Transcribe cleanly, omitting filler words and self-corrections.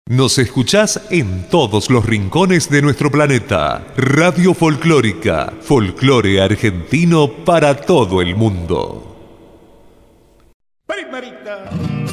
Nos escuchás en todos los rincones de nuestro planeta. Radio Folclórica, folclore argentino para todo el mundo. Primerita.